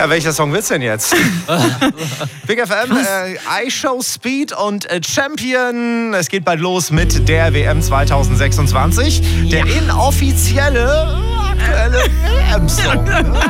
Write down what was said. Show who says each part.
Speaker 1: Ja, welcher Song wird's denn jetzt? Big FM, iShow Speed und Champion. Es geht bald los mit der WM 2026. Der inoffizielle aktuelle WM-Song.